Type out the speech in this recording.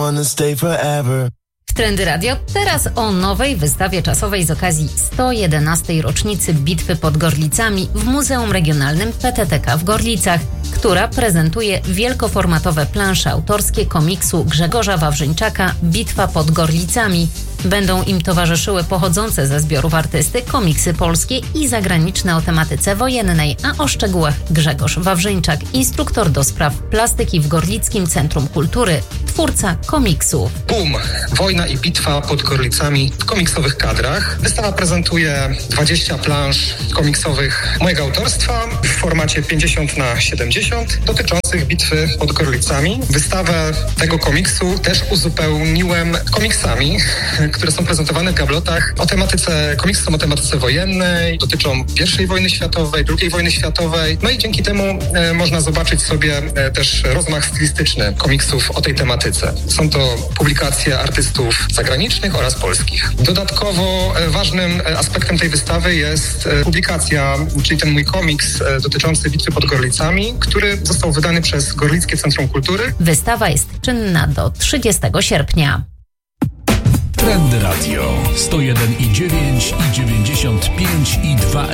wanna stay forever. W Trendy Radio teraz o nowej wystawie czasowej z okazji 111. rocznicy Bitwy pod Gorlicami w Muzeum Regionalnym PTTK w Gorlicach, która prezentuje wielkoformatowe plansze autorskie komiksu Grzegorza Wawrzyńczaka Bitwa pod Gorlicami. Będą im towarzyszyły pochodzące ze zbiorów artysty komiksy polskie i zagraniczne o tematyce wojennej, a o szczegółach Grzegorz Wawrzyńczak, instruktor do spraw plastyki w Gorlickim Centrum Kultury, twórca komiksów. Boom! Wojna i bitwa pod Gorlicami w komiksowych kadrach. Wystawa prezentuje 20 plansz komiksowych mojego autorstwa w formacie 50x70 dotyczących bitwy pod Gorlicami. Wystawę tego komiksu też uzupełniłem komiksami, które są prezentowane w gablotach komiksy są o tematyce wojennej, dotyczą I wojny światowej, II wojny światowej. No i dzięki temu można zobaczyć sobie też rozmach stylistyczny komiksów o tej tematyce. Są to publikacje artystów zagranicznych oraz polskich. Dodatkowo ważnym aspektem tej wystawy jest publikacja, czyli ten mój komiks dotyczący bitwy pod Gorlicami, który został wydany przez Gorlickie Centrum Kultury. Wystawa jest czynna do 30 sierpnia. Trendy Radio 101,9 i 95,2